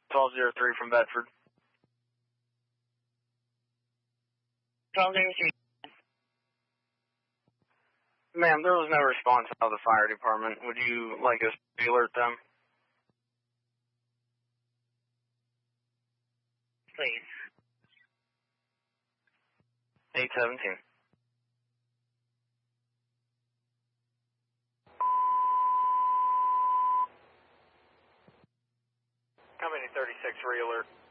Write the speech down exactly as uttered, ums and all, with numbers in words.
twelve oh three from Bedford. twelve oh three. Ma'am, there was no response out of the fire department. Would you like us to alert them? Please. eight seventeen. Company thirty-six, re-alert.